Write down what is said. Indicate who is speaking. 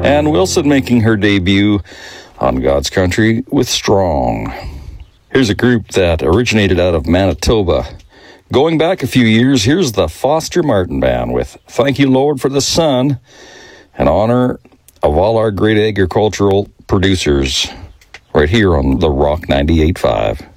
Speaker 1: Ann Wilson making her debut on God's Country with Strong. Here's a group that originated out of Manitoba. Going back a few years, here's the Foster Martin Band with Thank You, Lord, for the Sun, in honor of all our great agricultural producers, right here on the Rock 98.5.